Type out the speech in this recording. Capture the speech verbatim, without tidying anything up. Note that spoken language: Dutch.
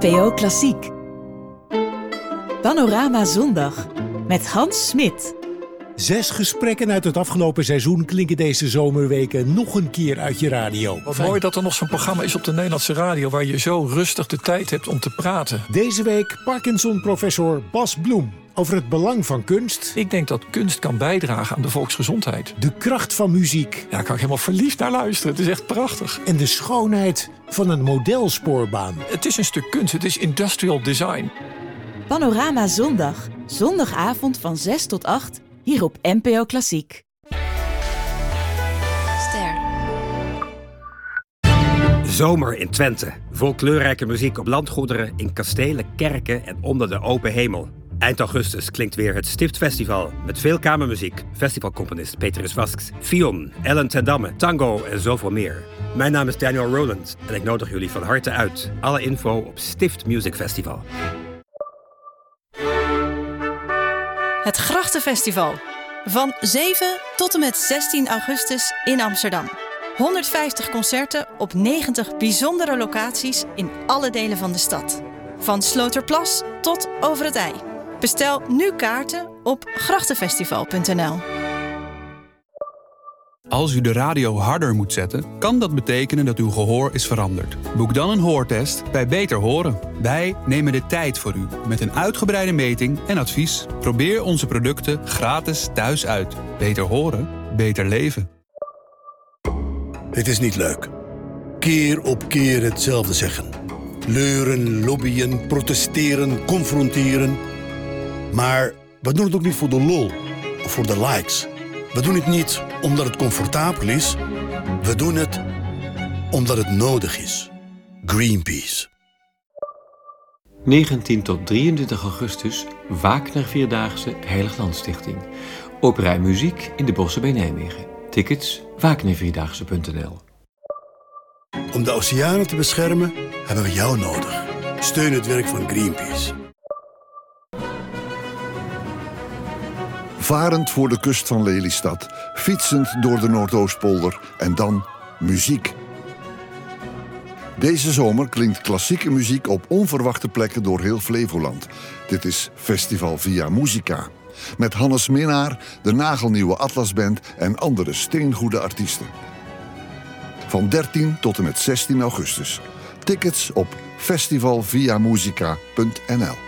P O Klassiek. Panorama Zondag met Hans Smit. Zes gesprekken uit het afgelopen seizoen klinken deze zomerweken nog een keer uit je radio. Wat mooi dat er nog zo'n programma is op de Nederlandse radio waar je zo rustig de tijd hebt om te praten. Deze week Parkinson-professor Bas Bloem over het belang van kunst. Ik denk dat kunst kan bijdragen aan de volksgezondheid. De kracht van muziek. Ja, daar kan ik helemaal verliefd naar luisteren. Het is echt prachtig. En de schoonheid van een modelspoorbaan. Het is een stuk kunst, het is industrial design. Panorama Zondag. Zondagavond van zes tot acht. Hier op N P O Klassiek. Ster. Zomer in Twente. Vol kleurrijke muziek op landgoederen, in kastelen, kerken en onder de open hemel. Eind augustus klinkt weer het Stiftfestival met veel kamermuziek, festivalcomponist Petrus Wasks, Fion, Ellen ten Damme, tango en zoveel meer. Mijn naam is Daniel Rowland en ik nodig jullie van harte uit. Alle info op Stift Music Festival. Het Grachtenfestival. Van zeven tot en met zestien augustus in Amsterdam. honderdvijftig concerten op negentig bijzondere locaties in alle delen van de stad. Van Sloterplas tot over het IJ. Bestel nu kaarten op grachtenfestival punt n l. Als u de radio harder moet zetten, kan dat betekenen dat uw gehoor is veranderd. Boek dan een hoortest bij Beter Horen. Wij nemen de tijd voor u met een uitgebreide meting en advies. Probeer onze producten gratis thuis uit. Beter horen, beter leven. Het is niet leuk. Keer op keer hetzelfde zeggen. Leuren, lobbyen, protesteren, confronteren. Maar we doen het ook niet voor de lol of voor de likes. We doen het niet omdat het comfortabel is. We doen het omdat het nodig is. Greenpeace. negentien tot drieëntwintig augustus, Wagner Vierdaagse Heiliglandstichting. Opera en muziek in de bossen bij Nijmegen. Tickets wagner vierdaagse punt n l. Om de oceanen te beschermen hebben we jou nodig. Steun het werk van Greenpeace. Varend voor de kust van Lelystad, fietsend door de Noordoostpolder en dan muziek. Deze zomer klinkt klassieke muziek op onverwachte plekken door heel Flevoland. Dit is Festival Via Musica. Met Hannes Minnaar, de nagelnieuwe Atlasband en andere steengoede artiesten. Van dertien tot en met zestien augustus. Tickets op festival via musica punt n l.